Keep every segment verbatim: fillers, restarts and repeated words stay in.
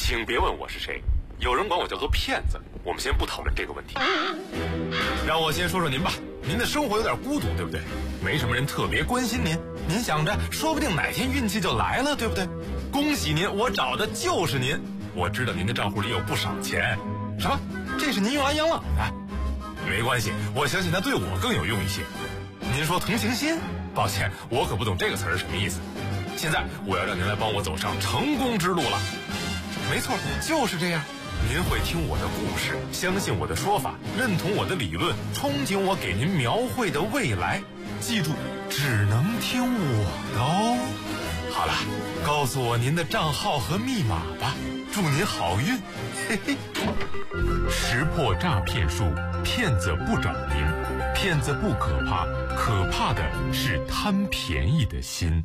请别问我是谁，有人管我叫做骗子。我们先不讨论这个问题，让我先说说您吧。您的生活有点孤独，对不对？没什么人特别关心您，您想着说不定哪天运气就来了，对不对？恭喜您，我找的就是您。我知道您的账户里有不少钱。什么？这是您用来养老的？没关系，我相信它对我更有用一些。您说同情心？抱歉，我可不懂这个词儿什么意思。现在我要让您来帮我走上成功之路了。没错，就是这样。您会听我的故事，相信我的说法，认同我的理论，憧憬我给您描绘的未来。记住，只能听我的哦。好了，告诉我您的账号和密码吧，祝您好运。嘿嘿。识破诈骗术，骗子不找您，骗子不可怕，可怕的是贪便宜的心。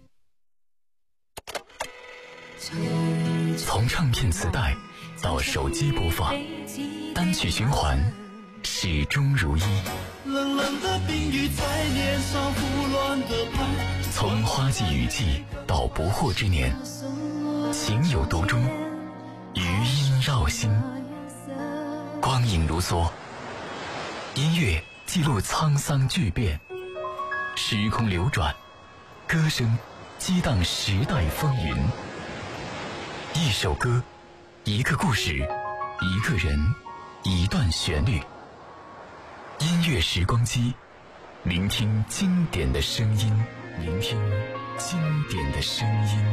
从唱片磁带到手机播放，单曲循环，始终如一。 冷冷的冰雨在脸上胡乱的拍。 从花季雨季到不惑之年，情有独钟，余音绕心。光影如梭，音乐记录沧桑巨变，时空流转，歌声激荡时代风云。一首歌，一个故事，一个人，一段旋律。音乐时光机，聆听经典的声音，聆听经典的声音。